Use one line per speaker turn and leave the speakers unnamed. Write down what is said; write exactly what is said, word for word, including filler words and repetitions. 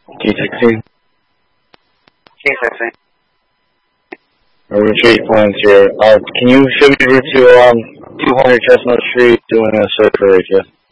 T sixteen.
T sixteen.
A retreat plans here. Uh, can you show me over to um two hundred Chestnut Street doing a search for H S?